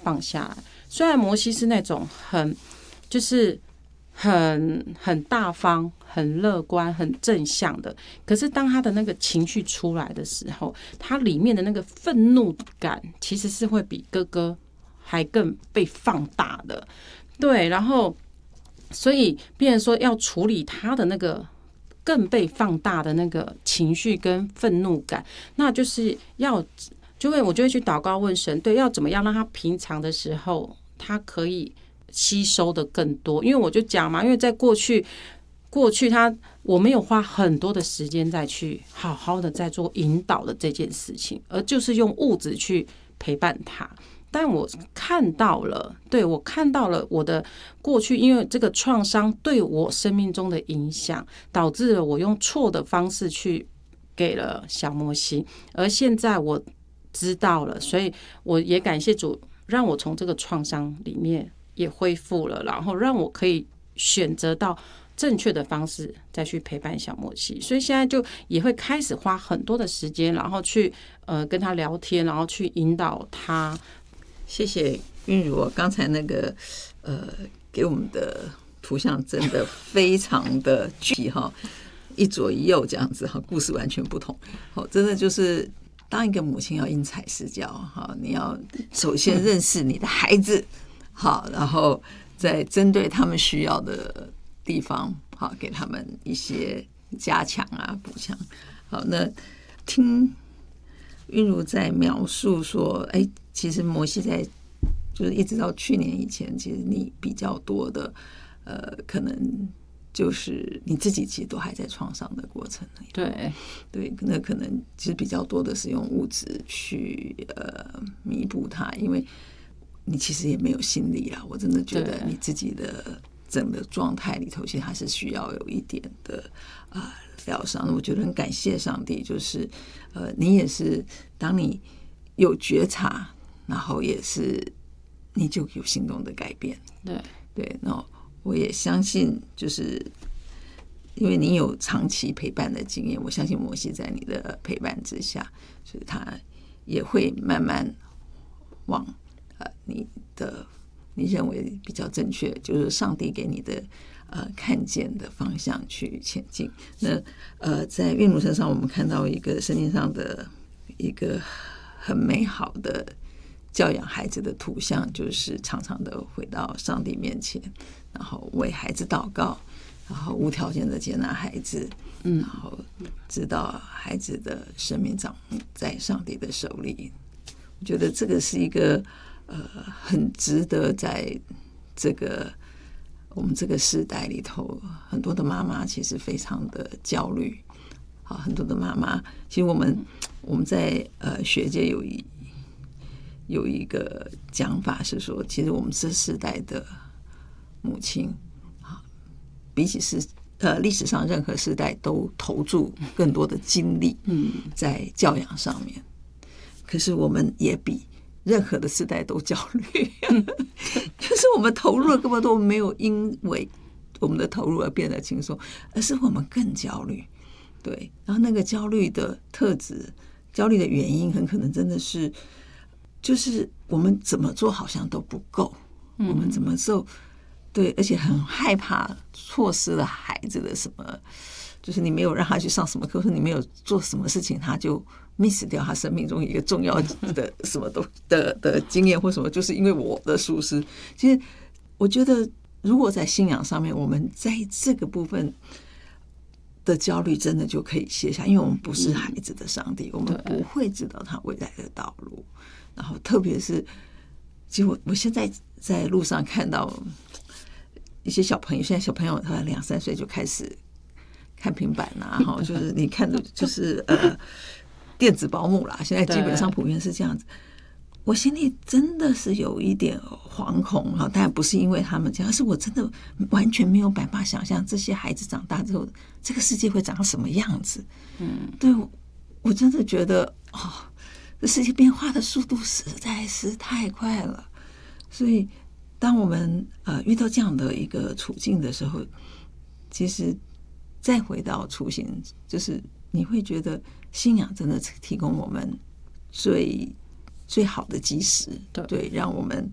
放下来。虽然摩西是那种就是很大方、很乐观、很正向的，可是当他的那个情绪出来的时候，他里面的那个愤怒感其实是会比哥哥还更被放大的。对，然后所以变成说要处理他的那个更被放大的那个情绪跟愤怒感，那就是我就会去祷告问神，对，要怎么样让他平常的时候他可以吸收的更多。因为我就讲嘛，因为在过去我没有花很多的时间再去好好的在做引导的这件事情，而就是用物质去陪伴他。但我看到了我的过去，因为这个创伤对我生命中的影响，导致了我用错的方式去给了小摩西，而现在我知道了，所以我也感谢主，让我从这个创伤里面也恢复了，然后让我可以选择到正确的方式再去陪伴小摩西。所以现在就也会开始花很多的时间，然后去跟他聊天，然后去引导他。 谢谢韵如，刚才那个给我们的图像真的非常的具体哈，一左一右这样子哈，故事完全不同。好，真的就是当一个母亲要因材施教哈，你要首先认识你的孩子，好，然后再针对他们需要的地方，好，给他们一些加强啊、补强。好，那听韵如在描述说，其实摩西在就是一直到去年以前，其实你比较多的可能就是你自己其实都还在创伤的过程里。对，那可能其实比较多的是用物质去弥补它，因为你其实也没有心力啦。我真的觉得你自己的整个状态里头，其实还是需要有一点的疗伤。我觉得很感谢上帝，就是你也是当你有觉察，然后也是你就有行动的改变。对，那我也相信，就是因为你有长期陪伴的经验，我相信摩西在你的陪伴之下，所以他也会慢慢往你认为比较正确，就是上帝给你的看见的方向去前进。那在韵如身上，我们看到一个圣经上的一个很美好的教养孩子的图像，就是常常的回到上帝面前，然后为孩子祷告，然后无条件的接纳孩子，然后知道孩子的生命掌握在上帝的手里。我觉得这个是一个很值得在我们这个时代里头，很多的妈妈其实非常的焦虑。好，很多的妈妈，其实我们在学界有一个讲法是说，其实我们这世代的母亲比起历史上任何时代都投注更多的精力在教养上面，可是我们也比任何的时代都焦虑就是我们投入了根本都没有因为我们的投入而变得轻松，而是我们更焦虑。对，然后那个焦虑的特质，焦虑的原因很可能真的是就是我们怎么做好像都不够，我们怎么做对，而且很害怕错失了孩子的什么，就是你没有让他去上什么课，或者你没有做什么事情，他就 miss 掉他生命中一个重要的什么的经验或什么，就是因为我的疏失。其实我觉得，如果在信仰上面，我们在这个部分的焦虑真的就可以卸下，因为我们不是孩子的上帝，我们不会知道他未来的道路。然后特别是，其实我现在在路上看到一些小朋友，现在小朋友他2-3岁就开始看平板啦，就是你看的就是电子保姆啦，现在基本上普遍是这样子。我心里真的是有一点惶恐哈，当然不是因为他们这样，而是我真的完全没有办法想象这些孩子长大之后，这个世界会长什么样子。对，我真的觉得这世界变化的速度实在是太快了。所以，当我们遇到这样的一个处境的时候，其实再回到初心，就是你会觉得信仰真的提供我们最好的基石，对，让我们